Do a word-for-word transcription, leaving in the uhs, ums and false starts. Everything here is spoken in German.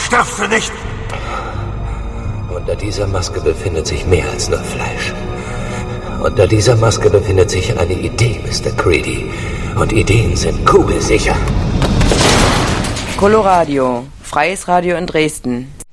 stirbst du nicht? Unter dieser Maske befindet sich mehr als nur Fleisch. Unter dieser Maske befindet sich eine Idee, Mister Creedy. Und Ideen sind kugelsicher. Coloradio, freies Radio in Dresden.